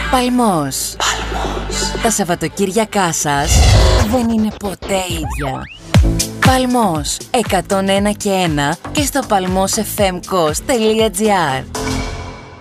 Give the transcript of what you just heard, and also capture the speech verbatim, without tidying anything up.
Παλμός. Παλμός. Τα Σαββατοκύριακά σας δεν είναι ποτέ ίδια. Παλμός εκατόν ένα και ένα και στο παλμός εφ εμ κος τελεία τζι άρ.